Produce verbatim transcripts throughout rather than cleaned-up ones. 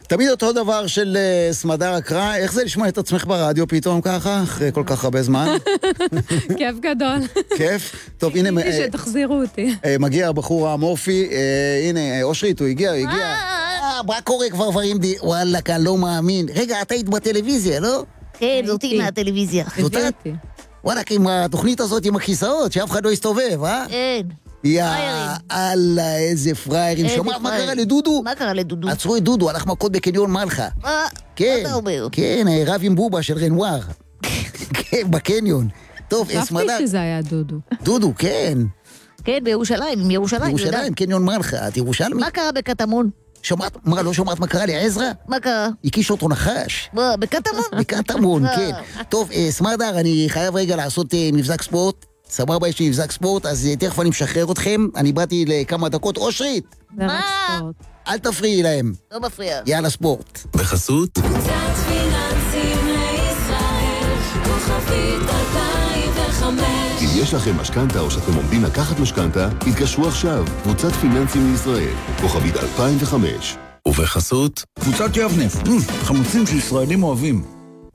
תמיד אותו דבר של uh, סמדר הקרא, איך זה לשמוע את עצמך ברדיו פתאום ככה, אחרי כל כך הרבה זמן? כיף גדול. כיף? טוב, הנה... חיכיתי שתחזירו אותי. מגיע הבחור המורפי, הנה, אושרית, הוא הגיע, הוא הגיע. מה קורה כבר דברים די... וואלה, כאן לא מאמין. רגע, את היית בטלוויזיה, לא? כן, זאתי מהטלוויזיה. זאת את? וואלה, עם התוכנית הזאת עם הכיסאות, שאף אחד לא יסתובב, אה? כן. יאללה, איזה פריירים. שומעת מה קרה לדודו? מה קרה לדודו? עצרו את דודו, הלך מכות בקניון מלכה. מה? כן, מה אתה אומר? כן, רב עם בובה של רנואר. כן, בקניון. טוב, חשבתי שזה היה דודו. דודו, כן. כן, בירושלים, עם ירושלים. ירושלים, קניון מלכה, את ירושלמי? מה קרה בקטמון? שומעת, מה, לא שומעת מה קרה לעזרא? מה קרה? הקיש אותו נחש. מה, בקטמון? בקטמון, כן. טוב, סמדר, אני חייב רגע לעשות מבזק ספורט. סבבה, יש לי מבזק ספורט, אז תכף אני משחרר אתכם. אני באתי לכמה דקות. אושרית! זה רק ספורט. אל תפריעי להם. לא מפריע. יאללה, ספורט. בחסות? קבוצת פיננסים לישראל, כוכבית אלפיים וחמש. אם יש לכם משכנתה או שאתם עומדים לקחת משכנתה, התקשרו עכשיו. קבוצת פיננסים לישראל, כוכבית אלפיים וחמש. ובחסות? קבוצת יבנה, חמוצים שישראלים אוהבים.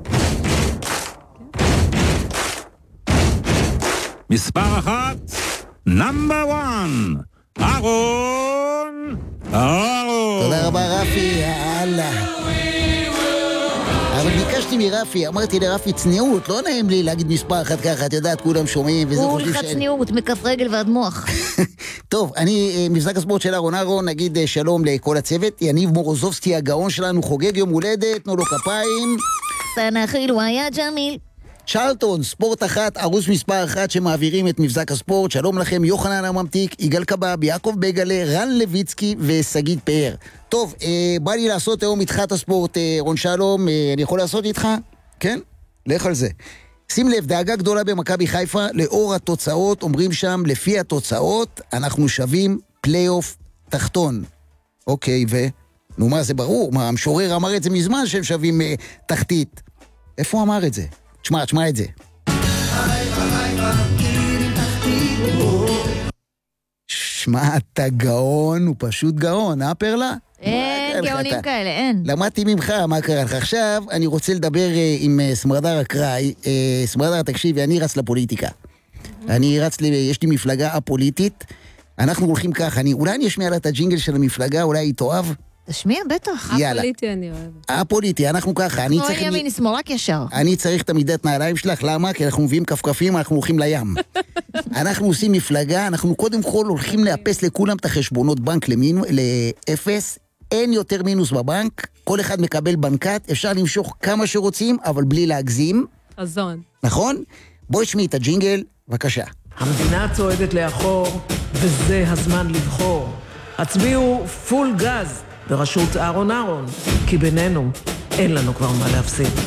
מספר אחת, נאמבר וואן, אהרון, אהרון. תודה רבה רפי, יאללה. אבל ביקשתי מרפי, אמרתי לרפי צניעות, לא נעים לי להגיד מספר אחת ככה, את יודעת, כולם שומעים וזה הוא חושבים לך צניעות, מכף רגל ועד מוח. טוב, אני, מבזק הספורט של אהרון אהרון, נגיד שלום לכל הצוות, יניב מורוזובסקי הגאון שלנו, חוגג יום הולדת, תנו לו כפיים. סנחילו היה ג'מיל. צ'רלטון, ספורט אחת, ערוץ מספר אחת שמעבירים את מבזק הספורט. שלום לכם, יוחנן הממתיק, יגאל קבב, יעקב בגלה, רן לויצקי וסגית פאר. טוב, אה, בא לי לעשות היום איתך את הספורט, אה, רון שלום, אה, אני יכול לעשות איתך? כן? לך על זה. שים לב, דאגה גדולה במכבי חיפה, לאור התוצאות, אומרים שם, לפי התוצאות, אנחנו שווים פלייאוף תחתון. אוקיי, ו... נו מה, זה ברור, מה, המשורר אמר את זה מזמן שהם שווים אה, תחתית. איפה הוא אמר את זה? תשמע, תשמע את זה. שמע, אתה גאון, הוא פשוט גאון, אה פרלה? אין גאונים כאלה, אין. למדתי ממך, מה קרה לך? עכשיו אני רוצה לדבר עם סמדר אקראי. סמדר, תקשיבי, אני רץ לפוליטיקה. אני רץ, יש לי מפלגה הפוליטית. אנחנו הולכים ככה, אולי אני אשמיע לה את הג'ינגל של המפלגה, אולי היא תאהב? תשמיע, בטח. הפוליטי אני אוהבת. הפוליטי, אנחנו ככה. לא ימין, שמאל, רק ישר. אני צריך את עמידת נעליים שלך, למה? כי אנחנו מביאים כפכפים, אנחנו הולכים לים. אנחנו עושים מפלגה, אנחנו קודם כל הולכים לאפס לכולם את החשבונות בנק לאפס, אין יותר מינוס בבנק, כל אחד מקבל בנקת, אפשר למשוך כמה שרוצים, אבל בלי להגזים. חזון. נכון? בואי שמי את הג'ינגל, בבקשה. המדינה צועדת לאחור, וזה הזמן לבחור. הצביעו פול גז. בראשות אהרון אהרון, כי בינינו אין לנו כבר מה להפסיד.